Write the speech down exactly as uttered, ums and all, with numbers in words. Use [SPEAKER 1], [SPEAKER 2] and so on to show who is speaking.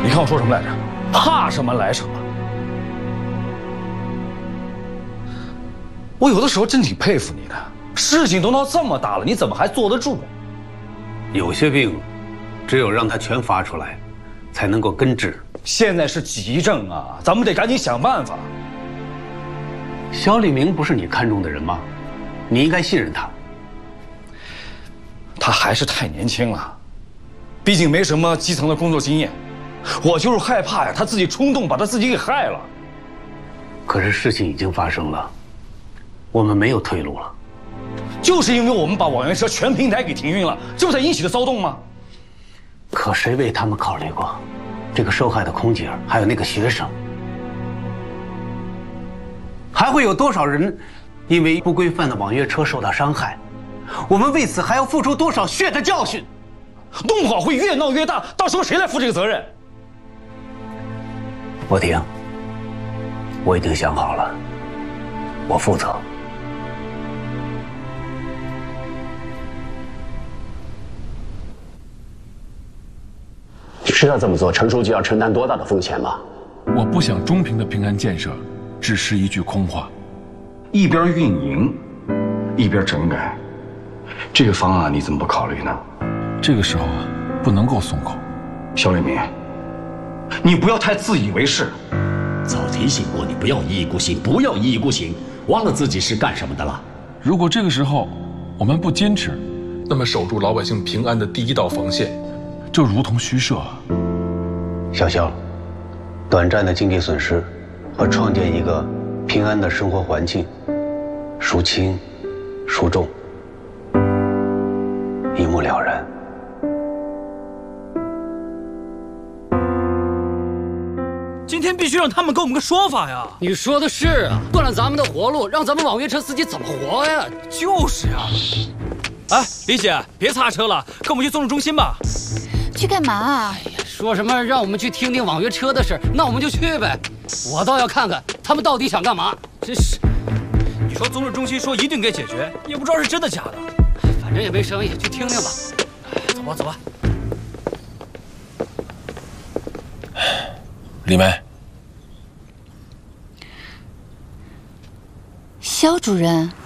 [SPEAKER 1] 你看我说什么来着？怕什么来什么。我有的时候真挺佩服你的，事情都闹这么大了，你怎么还坐得住？
[SPEAKER 2] 有些病，只有让它全发出来，才能够根治。
[SPEAKER 1] 现在是急症啊，咱们得赶紧想办法。
[SPEAKER 2] 肖立明不是你看中的人吗？你应该信任他。
[SPEAKER 1] 他还是太年轻了，毕竟没什么基层的工作经验。我就是害怕呀，他自己冲动把他自己给害了。
[SPEAKER 2] 可是事情已经发生了，我们没有退路了。
[SPEAKER 1] 就是因为我们把网约车全平台给停运了，这不才引起的骚动吗？
[SPEAKER 2] 可谁为他们考虑过？这个受害的空姐，还有那个学生，还会有多少人因为不规范的网约车受到伤害？我们为此还要付出多少血的教训？
[SPEAKER 1] 弄不好会越闹越大，到时候谁来负这个责任？
[SPEAKER 2] 博婷，我已经想好了，我负责。
[SPEAKER 3] 知道这么做，陈书记要承担多大的风险吗？
[SPEAKER 4] 我不想中平的平安建设只是一句空话。
[SPEAKER 1] 一边运营，一边整改，这个方案你怎么不考虑呢？
[SPEAKER 4] 这个时候啊，不能够松口。
[SPEAKER 1] 肖立明，你不要太自以为是。
[SPEAKER 5] 早提醒过你不要一意孤行，不要一意孤行，忘了自己是干什么的了。
[SPEAKER 4] 如果这个时候我们不坚持，那么守住老百姓平安的第一道防线，就如同虚设。
[SPEAKER 2] 小肖，短暂的经济损失和创建一个平安的生活环境，孰轻孰重，一目了然。
[SPEAKER 6] 今天必须让他们给我们个说法呀！
[SPEAKER 7] 你说的是啊，断了咱们的活路，让咱们网约车司机怎么活呀？
[SPEAKER 6] 就是呀！哎，李姐，别擦车了，跟我们去综合中心吧。
[SPEAKER 8] 去干嘛啊？
[SPEAKER 7] 哎呀，说什么让我们去听听网约车的事，那我们就去呗。我倒要看看他们到底想干嘛。
[SPEAKER 6] 真是，你说综合中心说一定给解决，也不知道是真的假的。
[SPEAKER 7] 反正也没生意，去听听吧。
[SPEAKER 6] 走吧，走吧。
[SPEAKER 4] 李梅，
[SPEAKER 8] 肖主任。